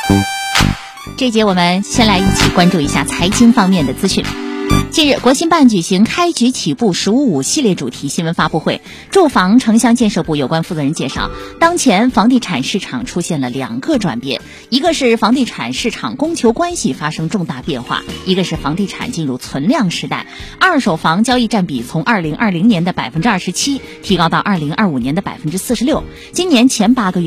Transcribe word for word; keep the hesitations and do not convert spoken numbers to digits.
这节我们先来一起关注一下财经方面的资讯。近日，国新办举行开局起步“十五五”系列主题新闻发布会。住房城乡建设部有关负责人介绍，当前房地产市场出现了两个转变，一个是房地产市场供求关系发生重大变化，一个是房地产进入存量时代。二手房交易占比从二零二零年的百分之二十七提高到二零二五年的百分之四十六。今年前八个月